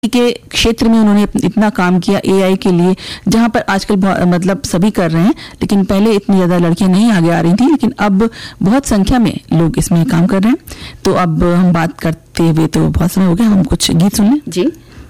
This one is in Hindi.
के क्षेत्र में उन्होंने इतना काम किया एआई के लिए, जहां पर आजकल मतलब सभी कर रहे हैं, लेकिन पहले इतनी ज़्यादा लड़कियां नहीं आगे आ रही थी, लेकिन अब बहुत संख्या में लोग इसमें काम कर रहे हैं। तो अब हम बात करते हुए तो बहुत समय हो गया, हम कुछ गीत सुन लें। जी।